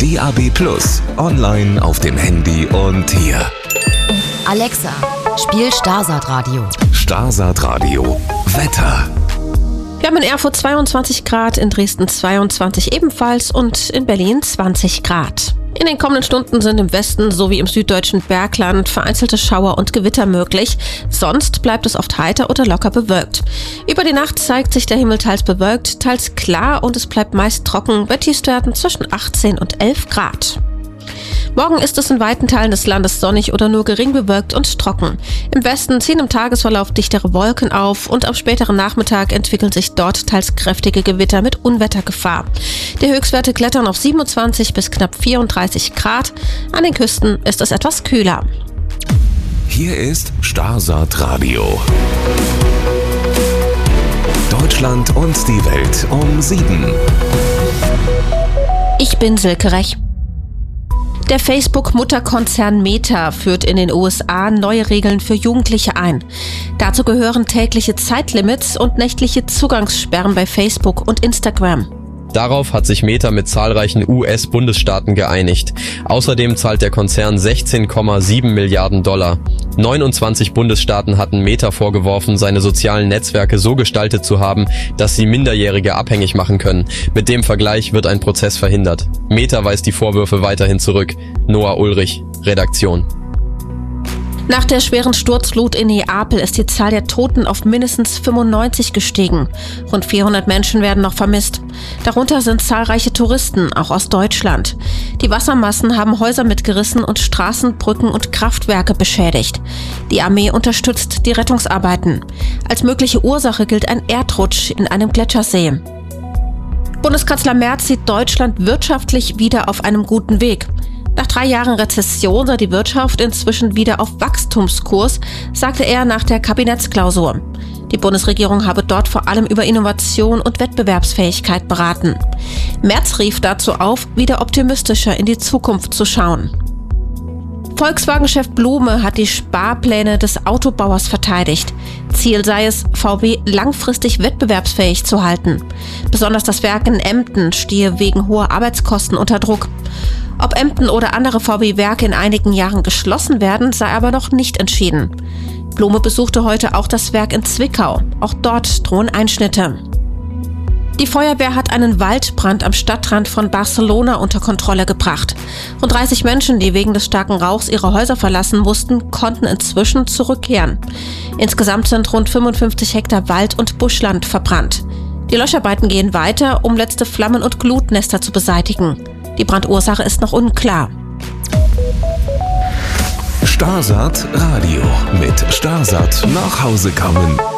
DAB+, online auf dem Handy und hier. Alexa, spiel Starsat Radio. Starsat Radio Wetter. Wir haben in Erfurt 22 Grad, in Dresden 22 ebenfalls und in Berlin 20 Grad. In den kommenden Stunden sind im Westen sowie im süddeutschen Bergland vereinzelte Schauer und Gewitter möglich. Sonst bleibt es oft heiter oder locker bewölkt. Über die Nacht zeigt sich der Himmel teils bewölkt, teils klar und es bleibt meist trocken bei Tiefstwerten zwischen 18 und 11 Grad. Morgen ist es in weiten Teilen des Landes sonnig oder nur gering bewölkt und trocken. Im Westen ziehen im Tagesverlauf dichtere Wolken auf und am späteren Nachmittag entwickeln sich dort teils kräftige Gewitter mit Unwettergefahr. Die Höchstwerte klettern auf 27 bis knapp 34 Grad. An den Küsten ist es etwas kühler. Hier ist Starsat Radio. Deutschland und die Welt um 7. Ich bin Silke Rech. Der Facebook-Mutterkonzern Meta führt in den USA neue Regeln für Jugendliche ein. Dazu gehören tägliche Zeitlimits und nächtliche Zugangssperren bei Facebook und Instagram. Darauf hat sich Meta mit zahlreichen US-Bundesstaaten geeinigt. Außerdem zahlt der Konzern 16,7 Milliarden $. 29 Bundesstaaten hatten Meta vorgeworfen, seine sozialen Netzwerke so gestaltet zu haben, dass sie Minderjährige abhängig machen können. Mit dem Vergleich wird ein Prozess verhindert. Meta weist die Vorwürfe weiterhin zurück. Noah Ulrich, Redaktion. Nach der schweren Sturzflut in Neapel ist die Zahl der Toten auf mindestens 95 gestiegen. Rund 400 Menschen werden noch vermisst. Darunter sind zahlreiche Touristen, auch aus Deutschland. Die Wassermassen haben Häuser mitgerissen und Straßen, Brücken und Kraftwerke beschädigt. Die Armee unterstützt die Rettungsarbeiten. Als mögliche Ursache gilt ein Erdrutsch in einem Gletschersee. Bundeskanzler Merz sieht Deutschland wirtschaftlich wieder auf einem guten Weg. Nach 3 Jahren Rezession sei die Wirtschaft inzwischen wieder auf Wachstumskurs, sagte er nach der Kabinettsklausur. Die Bundesregierung habe dort vor allem über Innovation und Wettbewerbsfähigkeit beraten. Merz rief dazu auf, wieder optimistischer in die Zukunft zu schauen. Volkswagen-Chef Blume hat die Sparpläne des Autobauers verteidigt. Ziel sei es, VW langfristig wettbewerbsfähig zu halten. Besonders das Werk in Emden stehe wegen hoher Arbeitskosten unter Druck. Ob Emden oder andere VW-Werke in einigen Jahren geschlossen werden, sei aber noch nicht entschieden. Blume besuchte heute auch das Werk in Zwickau. Auch dort drohen Einschnitte. Die Feuerwehr hat einen Waldbrand am Stadtrand von Barcelona unter Kontrolle gebracht. Rund 30 Menschen, die wegen des starken Rauchs ihre Häuser verlassen mussten, konnten inzwischen zurückkehren. Insgesamt sind rund 55 Hektar Wald- und Buschland verbrannt. Die Löscharbeiten gehen weiter, um letzte Flammen und Glutnester zu beseitigen. Die Brandursache ist noch unklar. Starsat Radio mit Starsat nach Hause kommen.